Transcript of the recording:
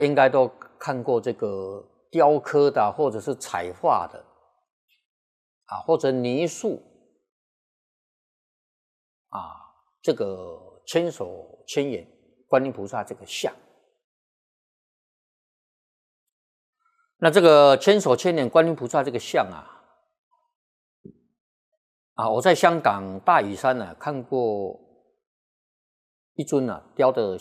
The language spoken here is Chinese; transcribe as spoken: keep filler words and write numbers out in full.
应该都看过这个雕刻的、啊、或者是彩画的啊，或者泥塑啊，这个千手千眼观音菩萨这个像。那这个千手千眼观音菩萨这个像啊，啊，我在香港大屿山呢、啊、看过一尊啊雕的